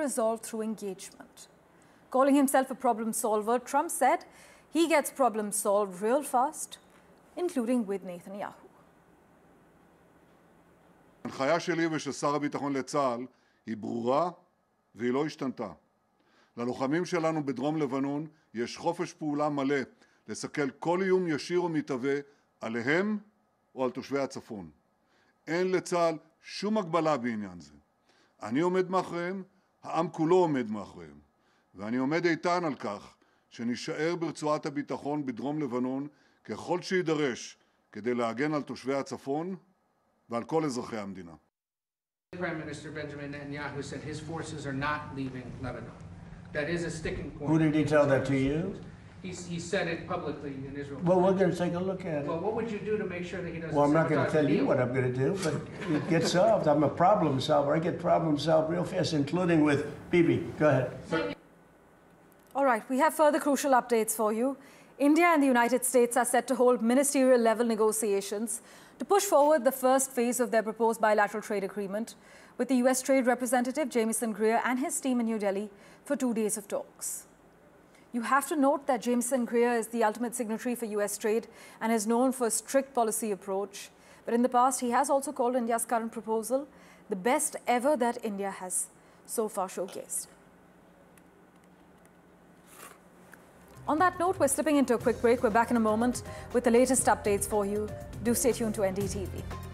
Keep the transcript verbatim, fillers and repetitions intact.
resolved through engagement. Calling himself a problem solver, Trump said he gets problems solved real fast, including with Netanyahu. ההנחיה שלי ושל שר הביטחון לצה"ל היא ברורה והיא לא השתנתה. ללוחמים שלנו בדרום לבנון יש חופש פעולה מלא לסכל כל איום ישיר ומתהווה עליהם או על תושבי הצפון. אין לצה"ל שום הגבלה בעניין זה. אני עומד מאחוריהם, העם כולו עומד מאחוריהם. ואני עומד איתן על כך שנשאר ברצועת הביטחון בדרום לבנון ככל שידרש כדי להגן על תושבי הצפון ועל כל אזרחי המדינה. Prime Minister Benjamin Netanyahu said his forces are not leaving Lebanon. That is a sticking point. Who did he tell that to you? He's, he said it publicly in Israel. Well, we're going to take a look at it. Well, what would you do to make sure that he doesn't? Well, I'm not going to tell you what I'm going to do, but it gets solved. I'm a problem solver. I get problems solved real fast, including with Bibi. Go ahead. All right, we have further crucial updates for you. India and the United States are set to hold ministerial-level negotiations to push forward the first phase of their proposed bilateral trade agreement, with the U S Trade Representative Jamieson Greer and his team in New Delhi for two days of talks. You have to note that Jamieson Greer is the ultimate signatory for U S trade and is known for a strict policy approach. But in the past, he has also called India's current proposal the best ever that India has so far showcased. On that note, we're slipping into a quick break. We're back in a moment with the latest updates for you. Do stay tuned to N D T V.